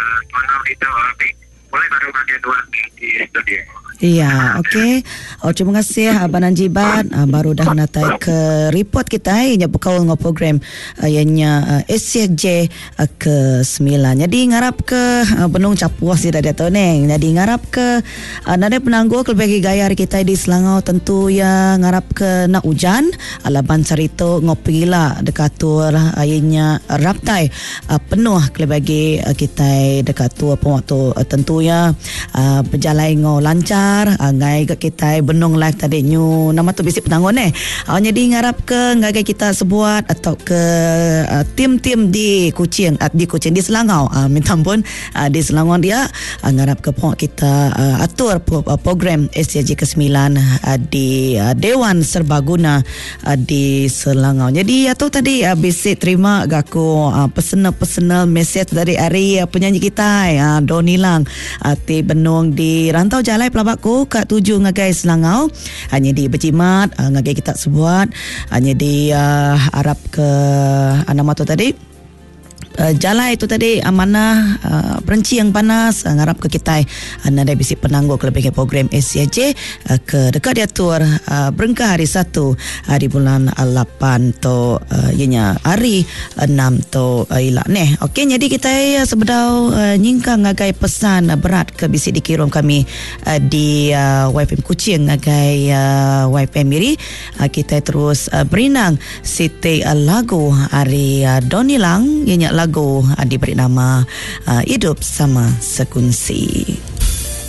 Malam itu boleh baru bagian dua di studio. Iya, okey. Terima kasih Abang Nanjibat. Baru dah natai ke report kita nya berkaul dengan program ianya SCJ ke-9. Jadi ngarap ke benung capuas dia dah tahu neng. Jadi ngarap ke nada penangguh ke bagi gaya kita di Selangor tentu ya ngarap ke nak hujan alaban cerita ngopi lah dekatur ianya raptai penuh ke bagi kita dekatur waktu tentu ya berjalan ngo lancar ngai ke kita benung live tadi new nama tu bisi penanggon jadi ngarap ke ngai kita sebuat atau ke tim-tim di Kuching di Selangor minta ampun di Selangor dia ngarap ke kita atur program SCJ ke-9 di Dewan Serbaguna di Selangor. Jadi atau tadi bisi terima gaku personal message dari hari penyanyi kita Donilang ti benung di rantau jalai pelabakku kat 7 ngagai Selangau hanya di berjimat ngagai kita sebuat hanya di Arab ke nama tu tadi jalai itu tadi amanah perenci yang panas ngarap ke kita nada bisi penangguh lebih program SCJ ke dekat diatur berengkah hari 1 hari bulan 8 to ianya hari 6 to ilak neh. Okey, jadi kita sebedau nyingkang ngagai pesan berat ke bisi dikirim kami di YFM Kuching ngagai YFM Miri kita terus berinang siti lagu hari Donilang ianya lagu diberi nama Hidup Sama Sekunsi.